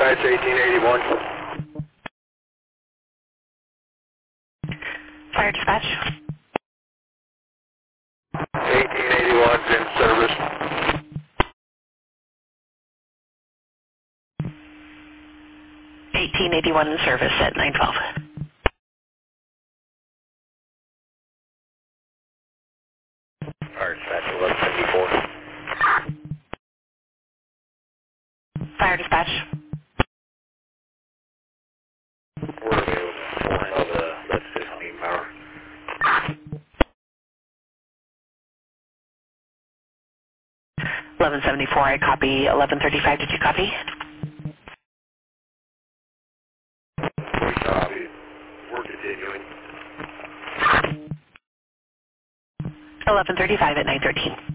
dispatch 1881. Fire dispatch. 1881's in service. 1881 in service at 912. Fire dispatch 1174. Fire dispatch. We're available for the 15 power. 1174, I copy. 1135, did you copy? We copy. We're continuing. 1135 at 913.